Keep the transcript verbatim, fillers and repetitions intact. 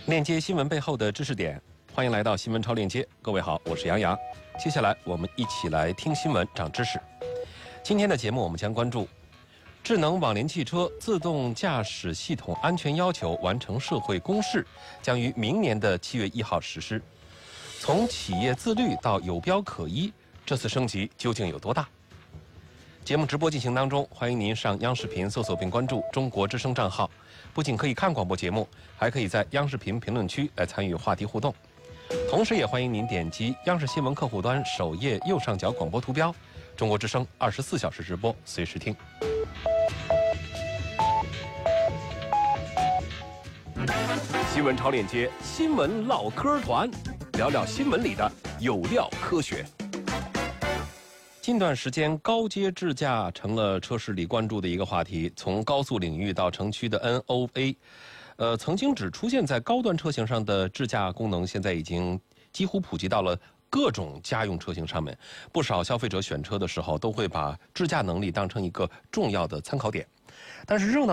链接新闻背后的知识点，欢迎来到新闻超链接。各位好，我是杨洋。接下来我们一起来听新闻，长知识。今天的节目我们将关注智能网联汽车自动驾驶系统安全要求完成社会公示，将于明年的七月一号实施。从企业自律到有标可依，这次升级究竟有多大？节目直播进行当中，欢迎您上央视频搜索并关注中国之声账号，不仅可以看广播节目，还可以在央视频评论区来参与话题互动。同时也欢迎您点击央视新闻客户端首页右上角广播图标，中国之声二十四小时直播，随时听。新闻超链接，新闻唠嗑团，聊聊新闻里的有料科学。近段时间，高阶智驾成了车市里关注的一个话题。从高速领域到城区的 N O A， 呃，曾经只出现在高端车型上的智驾功能，现在已经几乎普及到了各种家用车型上面。不少消费者选车的时候，都会把智驾能力当成一个重要的参考点。但是热闹